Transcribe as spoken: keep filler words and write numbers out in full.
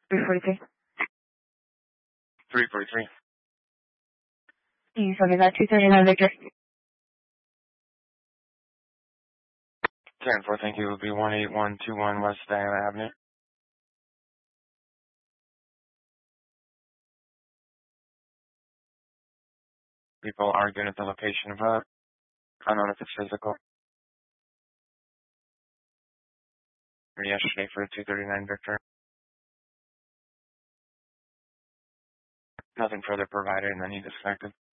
three forty-three. three forty-three. You told me that two thirty-nine Victor. ten four, thank you. It would be one eight one two one West Diana Avenue. People arguing at the location of that. I don't know if it's physical. Or yesterday for two thirty-nine Victor. Nothing further provided, and then he disconnected.